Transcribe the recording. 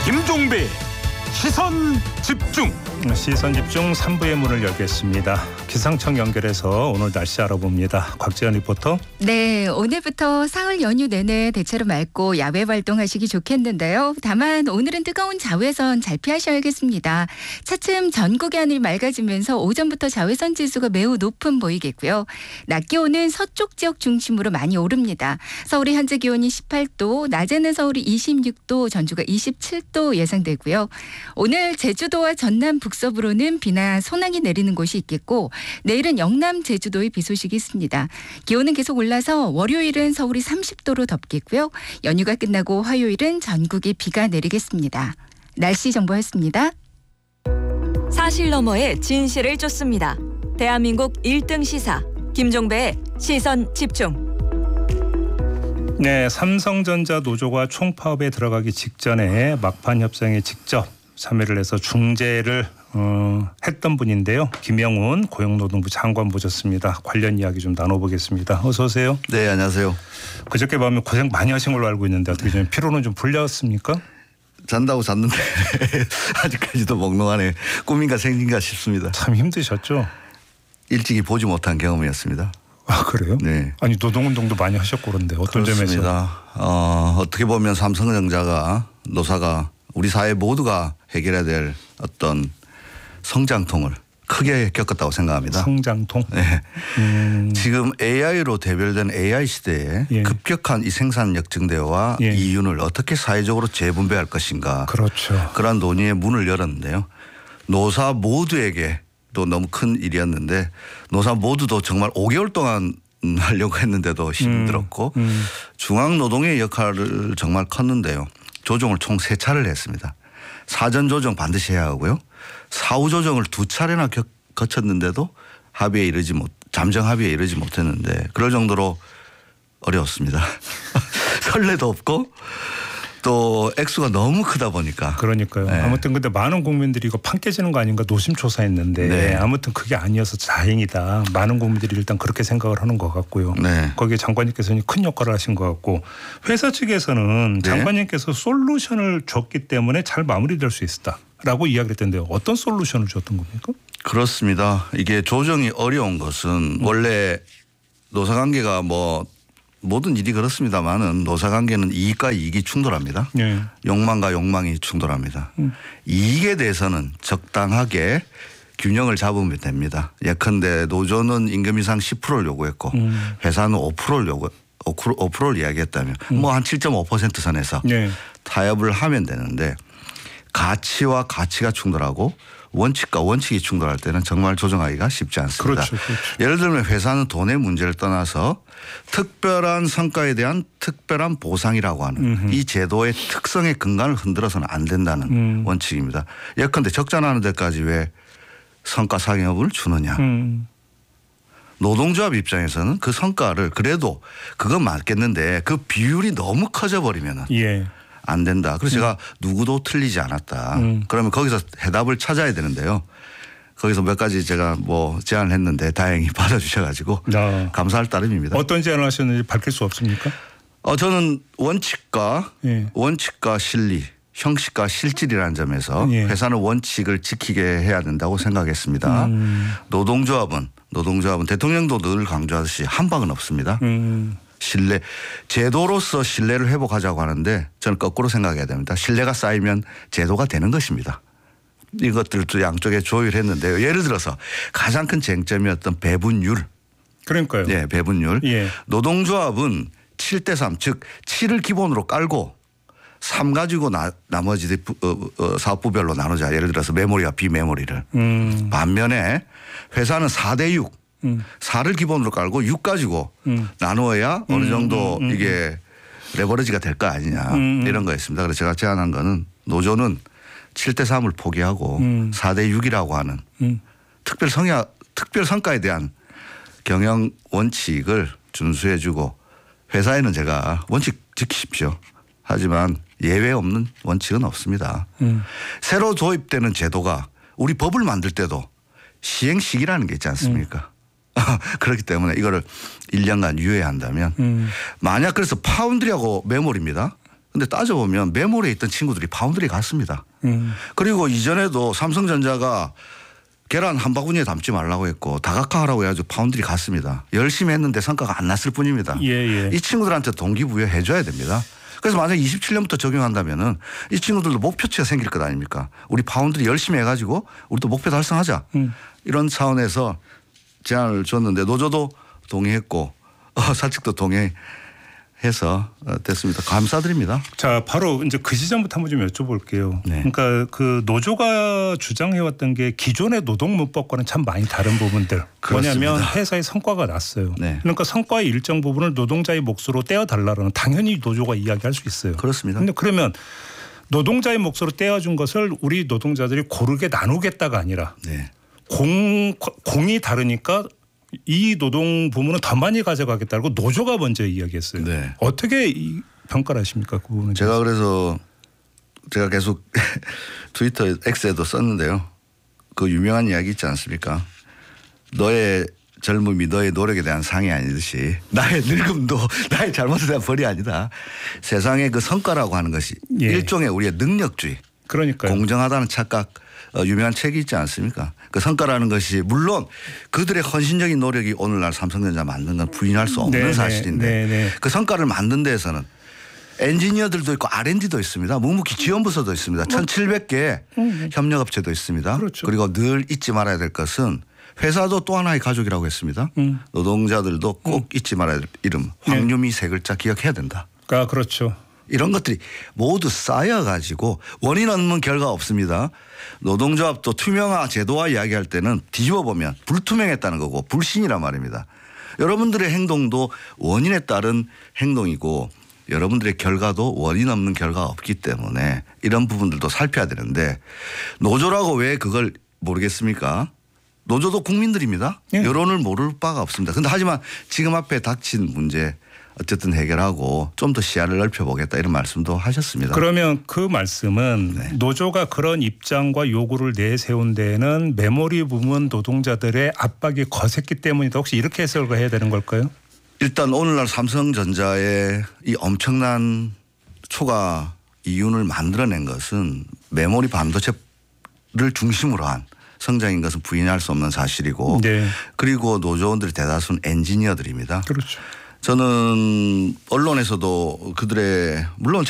김종배 시선 집중. 시선 집중 3부의 문을 열겠습니다. 기상청 연결해서 오늘 날씨 알아봅니다. 곽지연 리포터. 네, 오늘부터 사흘 연휴 내내 대체로 맑고 야외 활동하시기 좋겠는데요. 다만 오늘은 뜨거운 자외선 잘 피하셔야겠습니다. 차츰 전국의 하늘이 맑아지면서 오전부터 자외선 지수가 매우 높은 보이겠고요. 낮 기온은 서쪽 지역 중심으로 많이 오릅니다. 서울의 현재 기온이 18도, 낮에는 서울이 26도, 전주가 27도 예상되고요. 오늘 제주도와 전남 북서부로는 비나 소나기 내리는 곳이 있겠고 내일은 영남 제주도에 비 소식이 있습니다. 기온은 계속 올라서 월요일은 서울이 30도로 덥겠고요. 연휴가 끝나고 화요일은 전국에 비가 내리겠습니다. 날씨 정보였습니다. 사실 너머의 진실을 쫓습니다. 대한민국 1등 시사 김종배의 시선 집중. 네, 삼성전자 노조가 총파업에 들어가기 직전에 막판 협상에 직접 참여를 해서 중재를 했던 분인데요. 김영훈 고용노동부 장관 모셨습니다. 관련 이야기 좀 나눠보겠습니다. 어서 오세요. 네, 안녕하세요. 그저께 밤에 고생 많이 하신 걸로 알고 있는데 어떻게 좀 피로는 좀 풀렸습니까? 잔다고 잤는데 아직까지도 몽롱하네. 꿈인가 생긴가 싶습니다. 참 힘드셨죠? 일찍이 보지 못한 경험이었습니다. 아, 그래요? 네. 아니 노동운동도 많이 하셨고 그런데 어떤 그렇습니다. 점에서? 어떻게 보면 삼성전자가 노사가 우리 사회 모두가 해결해야 될 어떤 성장통을 크게 겪었다고 생각합니다. 성장통? 네. 지금 AI로 대별된 AI 시대에 예. 급격한 이 생산력 증대와 예. 이윤을 어떻게 사회적으로 재분배할 것인가. 그렇죠. 그러한 논의의 문을 열었는데요. 노사 모두에게 또 너무 큰 일이었는데 노사 모두도 정말 5개월 동안 하려고 했는데도 힘들었고 중앙노동의 역할을 정말 컸는데요. 조정을 총 3차례를 했습니다. 사전 조정 반드시 해야 하고요. 사후 조정을 2차례나 거쳤는데도 잠정 합의에 이르지 못했는데 그럴 정도로 어려웠습니다. 선례도 없고 또 액수가 너무 크다 보니까. 그러니까요. 네. 아무튼 근데 많은 국민들이 이거 판 깨지는 거 아닌가 노심초사했는데 네. 아무튼 그게 아니어서 다행이다. 많은 국민들이 일단 그렇게 생각을 하는 것 같고요. 네. 거기에 장관님께서는 큰 역할을 하신 것 같고 회사 측에서는 네. 장관님께서 솔루션을 줬기 때문에 잘 마무리될 수 있었다라고 이야기를 했던데요. 어떤 솔루션을 줬던 겁니까? 그렇습니다. 이게 조정이 어려운 것은 원래 노사관계가 모든 일이 그렇습니다만은 노사관계는 이익과 이익이 충돌합니다. 네. 욕망과 욕망이 충돌합니다. 이익에 대해서는 적당하게 균형을 잡으면 됩니다. 예컨대 노조는 임금 인상 10%를 요구했고 회사는 5%를 이야기했다면 한 7.5% 선에서 네. 타협을 하면 되는데 가치와 가치가 충돌하고 원칙과 원칙이 충돌할 때는 정말 조정하기가 쉽지 않습니다. 그렇죠. 그렇죠. 예를 들면 회사는 돈의 문제를 떠나서 특별한 성과에 대한 특별한 보상이라고 하는 이 제도의 특성의 근간을 흔들어서는 안 된다는 원칙입니다. 예컨대 적자 나는 데까지 왜 성과 상여금을 주느냐. 노동조합 입장에서는 그 성과를 그래도 그건 맞겠는데 그 비율이 너무 커져버리면 예. 안 된다. 그래서 제가 누구도 틀리지 않았다. 그러면 거기서 해답을 찾아야 되는데요. 거기서 몇 가지 제가 제안을 했는데 다행히 받아주셔가지고 감사할 따름입니다. 어떤 제안을 하셨는지 밝힐 수 없습니까? 저는 원칙과 예. 실리, 형식과 실질이라는 점에서 예. 회사는 원칙을 지키게 해야 된다고 생각했습니다. 노동조합은 대통령도 늘 강조하듯이 한 방은 없습니다. 신뢰, 제도로서 신뢰를 회복하자고 하는데 저는 거꾸로 생각해야 됩니다. 신뢰가 쌓이면 제도가 되는 것입니다. 이것들도 양쪽에 조율했는데요. 예를 들어서 가장 큰 쟁점이었던 배분율. 그러니까요. 네, 배분율. 예. 노동조합은 7대3 즉 7을 기본으로 깔고 3 가지고 나머지 사업부별로 나누자. 예를 들어서 메모리와 비메모리를. 반면에 회사는 4대6. 4를 기본으로 깔고 6 가지고 나누어야 어느 정도 이게 레버리지가 될 거 아니냐 이런 거였습니다. 그래서 제가 제안한 거는 노조는 7대3을 포기하고 4대6이라고 하는 특별 성과에 대한 경영 원칙을 준수해 주고 회사에는 제가 원칙 지키십시오. 하지만 예외 없는 원칙은 없습니다. 새로 도입되는 제도가 우리 법을 만들 때도 시행시기라는 게 있지 않습니까? 그렇기 때문에 이거를 1년간 유예한다면 만약 그래서 파운드리하고 메모리입니다. 근데 따져보면 메모리에 있던 친구들이 파운드리 갔습니다. 그리고 이전에도 삼성전자가 계란 한 바구니에 담지 말라고 했고 다각화하라고 해가지고 파운드리 갔습니다. 열심히 했는데 성과가 안 났을 뿐입니다. 예. 이 친구들한테 동기부여해 줘야 됩니다. 그래서 만약 27년부터 적용한다면은 이 친구들도 목표치가 생길 것 아닙니까? 우리 파운드리 열심히 해가지고 우리도 목표 달성하자. 이런 차원에서 제안을 줬는데 노조도 동의했고 사측도 동의해서 됐습니다. 감사드립니다. 자, 바로 이제 그 시점부터 한번 좀 여쭤볼게요. 네. 그러니까 그 노조가 주장해왔던 게 기존의 노동문법과는 참 많이 다른 부분들. 그렇습니다. 뭐냐면 회사의 성과가 났어요. 네. 그러니까 성과의 일정 부분을 노동자의 몫으로 떼어달라는 당연히 노조가 이야기할 수 있어요. 그렇습니다. 그런데 그러면 노동자의 몫으로 떼어준 것을 우리 노동자들이 고르게 나누겠다가 아니라 네. 공이 다르니까 이 노동 부문은 더 많이 가져가겠다고 노조가 먼저 이야기했어요. 네. 어떻게 평가를 하십니까? 그 부분에 제가 대해서. 그래서 제가 계속 트위터 X에도 썼는데요. 그 유명한 이야기 있지 않습니까? 너의 젊음이 너의 노력에 대한 상이 아니듯이 나의 늙음도 나의 잘못에 대한 벌이 아니다. 세상의 그 성과라고 하는 것이 예. 일종의 우리의 능력주의, 그러니까요. 공정하다는 착각, 유명한 책이 있지 않습니까? 그 성과라는 것이 물론 그들의 헌신적인 노력이 오늘날 삼성전자 만든 건 부인할 수 없는 네네, 사실인데 네네. 그 성과를 만든 데에서는 엔지니어들도 있고 R&D도 있습니다. 묵묵히 지원부서도 있습니다. 1,700개 협력업체도 있습니다. 그렇죠. 그리고 늘 잊지 말아야 될 것은 회사도 또 하나의 가족이라고 했습니다. 노동자들도 꼭 잊지 말아야 될 이름 황유미 세 글자 기억해야 된다. 아, 그렇죠. 이런 것들이 모두 쌓여가지고 원인 없는 결과 없습니다. 노동조합도 투명화 제도화 이야기할 때는 뒤집어 보면 불투명했다는 거고 불신이란 말입니다. 여러분들의 행동도 원인에 따른 행동이고 여러분들의 결과도 원인 없는 결과가 없기 때문에 이런 부분들도 살펴야 되는데 노조라고 왜 그걸 모르겠습니까? 노조도 국민들입니다. 예. 여론을 모를 바가 없습니다. 그런데 하지만 지금 앞에 닥친 문제 어쨌든 해결하고 좀 더 시야를 넓혀보겠다 이런 말씀도 하셨습니다. 그러면 그 말씀은 네. 노조가 그런 입장과 요구를 내세운 데에는 메모리 부문 노동자들의 압박이 거셌기 때문이다. 혹시 이렇게 해석을 해야 되는 걸까요? 일단 오늘날 삼성전자의 이 엄청난 초과 이윤을 만들어낸 것은 메모리 반도체를 중심으로 한 성장인 것은 부인할 수 없는 사실이고 네. 그리고 노조원들의 대다수는 엔지니어들입니다. 그렇죠. 저는 언론에서도 그들의 물론